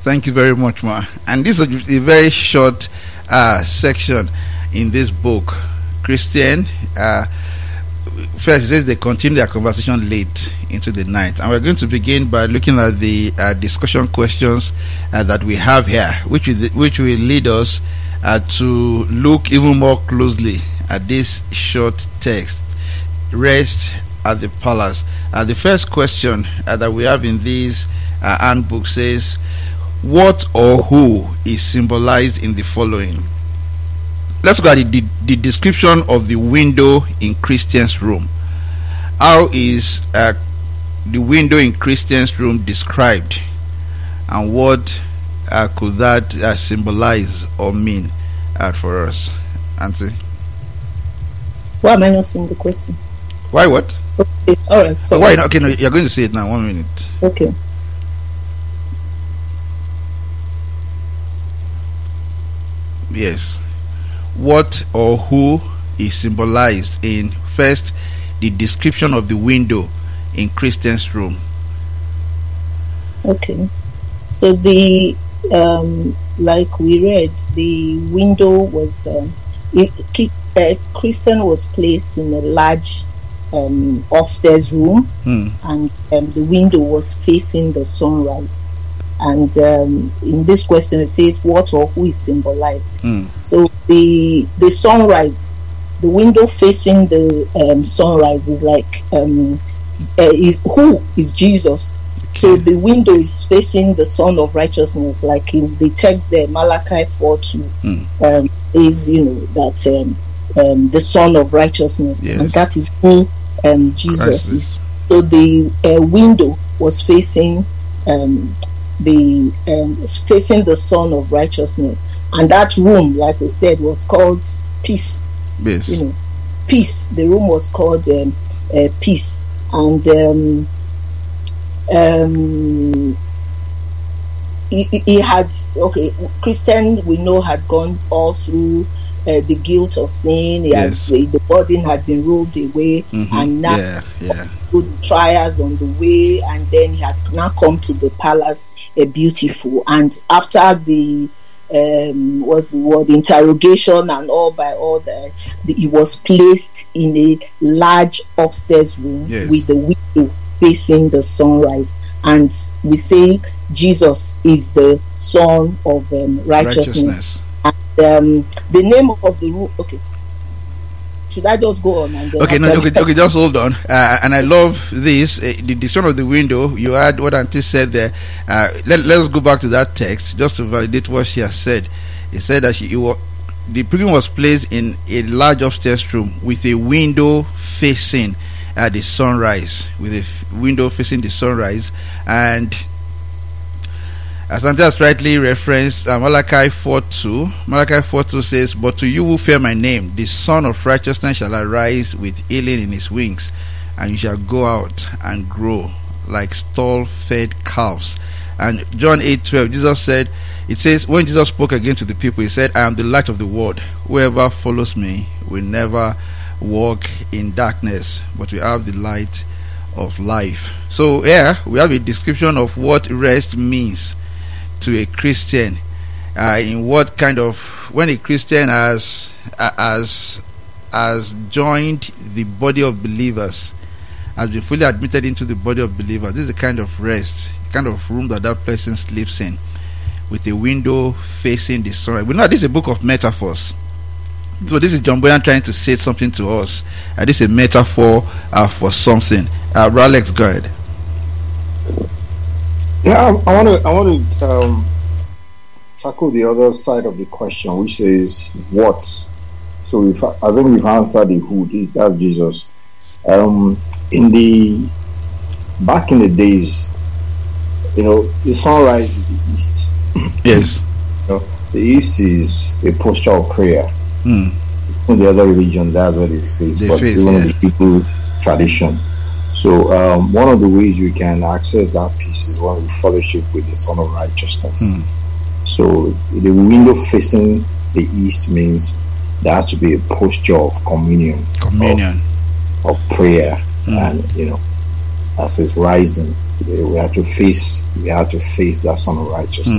Thank you very much, Ma. And this is a very short section in this book. Christian, first it says they continue their conversation late into the night, and we're going to begin by looking at the discussion questions that we have here, which will lead us to look even more closely at this short text, Rest at the Palace. The first question that we have in this handbook says, what or who is symbolized in the following? Let's go at the description of the window in Christian's room. How is the window in Christian's room described, and what could that symbolize or mean for us? Auntie? Why am I not seeing the question? Why what? Okay, all right. So why? Okay, no, you're going to say it now. 1 minute. Okay. Yes. What or who is symbolized in first the description of the window in Christian's room? Okay. So the like we read, the window was Christian was placed in a large upstairs room, and the window was facing the sunrise. And in this question it says what or who is symbolized. So the sunrise, the window facing the sunrise is like is who is Jesus. Okay. So the window is facing the Son of Righteousness, like in the text there, Malachi 4:2 is that the Son of Righteousness, yes. And that is who Jesus is. So the window was facing facing the Son of Righteousness, and that room, like we said, was called peace. Yes. Peace. The room was called peace, and he had Christian, we know, had gone all through the guilt of sin. The burden had been rolled away, and now good trials on the way, and then he had now come to the palace, beautiful. And after the interrogation and all that, he was placed in a large upstairs room, yes, with the window facing the sunrise. And we say Jesus is the Son of righteousness. And the name of the room. Okay, should I just go on? And then just hold on. And I love this. The description of the window. You had what Auntie said there. Let's go back to that text just to validate what she has said. It said that the pilgrim was placed in a large upstairs room with a window facing the sunrise, with a window facing the sunrise. And as Auntie has rightly referenced, Malachi 4:2 says, but to you who fear my name, the Son of Righteousness shall arise with healing in his wings, and you shall go out and grow like stall-fed calves. And John 8:12, Jesus said, it says, when Jesus spoke again to the people, he said, I am the light of the world. Whoever follows me will never walk in darkness, but we have the light of life. So here we have a description of what rest means to a Christian, in what kind of, when a Christian has joined the body of believers, has been fully admitted into the body of believers. This is the kind of rest, the kind of room that person sleeps in, with a window facing the sun. We know this is a book of metaphors. So this is John Boyan trying to say something to us. This is a metaphor for something. Alex, go ahead. Yeah, I want to tackle the other side of the question, which is what. So I think we've answered the who. That's Jesus. Back in the days, the sunrise is the east. Yes. The east is a posture of prayer. In the other religion, that's what they face. But it's one of the people tradition. So one of the ways we can access that peace is when we fellowship with the Son of Righteousness. So the window facing the east means there has to be a posture of communion. Of prayer, and as it's rising, we have to face that Son of Righteousness.